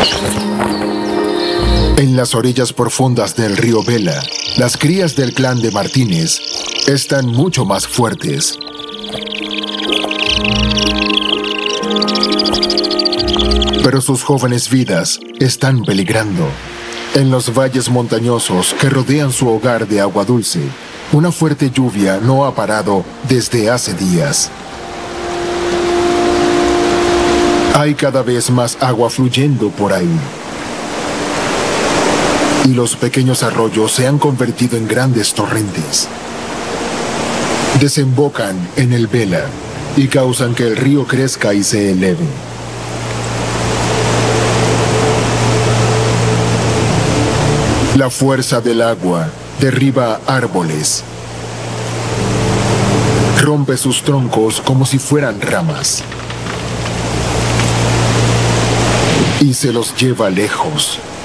En las orillas profundas del río Vela, las crías del clan de Martínez están mucho más fuertes. Pero sus jóvenes vidas están peligrando. En los valles montañosos que rodean su hogar de agua dulce, una fuerte lluvia no ha parado desde hace días. Hay cada vez más agua fluyendo por ahí. Y los pequeños arroyos se han convertido en grandes torrentes. Desembocan en el Vela y causan que el río crezca y se eleve. La fuerza del agua derriba árboles. Rompe sus troncos como si fueran ramas. Y se los lleva lejos.